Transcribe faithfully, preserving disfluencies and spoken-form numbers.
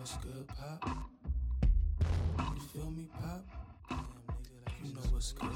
what's good, pop? You feel me, pop? You know what's good.